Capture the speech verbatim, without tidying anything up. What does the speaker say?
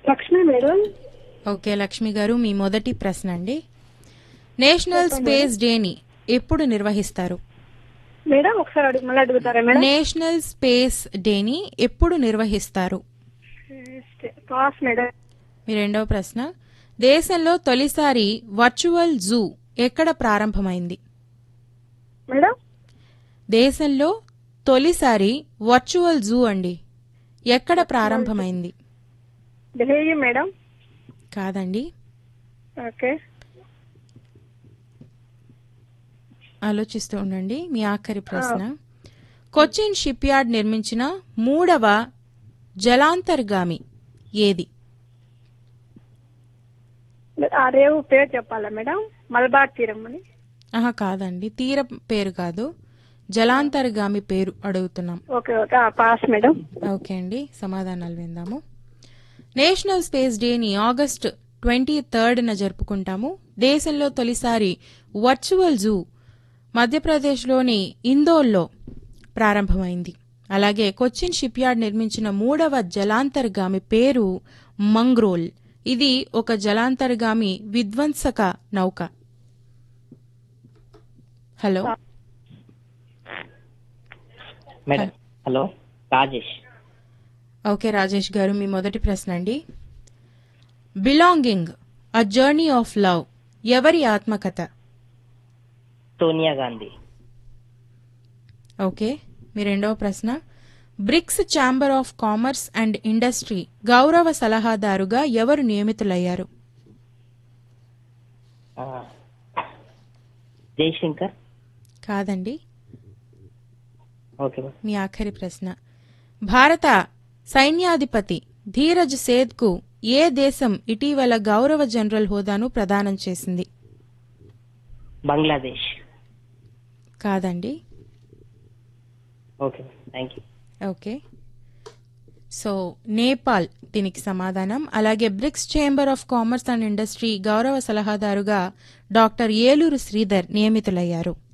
Lakshmi madam. Okay Lakshmi గారు, మీ మొదటి ప్రశ్న అండి. నేషనల్ స్పేస్ డేని ఎప్పుడు నిర్వహిస్తారు? మేడం ఒకసారి అడుగు మళ్ళీ అడుగుతారా మేడం? నేషనల్ స్పేస్ డేని ఎప్పుడు నిర్వహిస్తారు? Pass madam. మీ రెండవ ప్రశ్న, దేశంలో తొలిసారి వర్చువల్ జూ ఎక్కడ ప్రారంభమైంది? మేడం దేశంలో తొలిసారి వర్చువల్ జూ అండి ఎక్కడ ప్రారంభమైంది? ఢిల్లీ మేడం. కాదండి. ఓకే, ఆలోచిస్తూ ఉండండి. మీ ఆఖరి ప్రశ్న, కొచ్చిన్ షిప్ యార్డ్ నిర్మించిన మూడవ జలాంతర్గామి ఏది? ఆ రేవు పేరు చెప్పాలా మేడం? మలబార్ తీరం అని. ఆహా కాదండి, తీర పేరు కాదు, జలాంతర్గామి పేరు అడుగుతున్నాం. Okay okay, pass madam. Okay అండి, సమాధానాలు విందాము. నేషనల్ స్పేస్ డేని ఆగస్టు ట్వంటీ థర్డ్న జరుపుకుంటాము. దేశంలో తొలిసారి వర్చువల్ జూ మధ్యప్రదేశ్లోని ఇందోర్లో ప్రారంభమైంది. అలాగే కొచ్చిన్ షిప్ యార్డ్ నిర్మించిన మూడవ జలాంతర్గామి పేరు మంగ్రోల్. ఇది ఒక జలాంతర్గామి విధ్వంసక నౌక. Hello madam. Hello Rajesh. Okay Rajesh గారు, మీ మొదటి ప్రశ్న అండి. Belonging a journey of love ఎవరి ఆత్మకథ? సోనియా గాంధీ. ఓకే, మీ రెండవ ప్రశ్న, bricks chamber of commerce and industry గౌరవ సలహాదారుగా ఎవరు నియమితులయ్యారు? జయశంకర్. కాదండి. ఓకే. మీ ఆఖరి ప్రశ్న, భారత సైన్యాధిపతి ధీరజ్ సేథ్కు ఏ దేశం ఇటీవల గౌరవ జనరల్ హోదాను ప్రదానం చేసింది? బంగ్లాదేశ్. కాదండి. Okay, thank you. Okay, so Nepal దీనికి సమాధానం. అలాగే bricks chamber of commerce and industry గౌరవ సలహాదారుగా డాక్టర్ ఏలూరు శ్రీధర్ నియమితులయ్యారు.